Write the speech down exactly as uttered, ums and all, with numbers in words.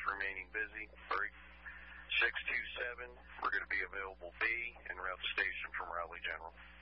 remaining busy. Break six two seven, we're going to be available B, and route the station from Raleigh General.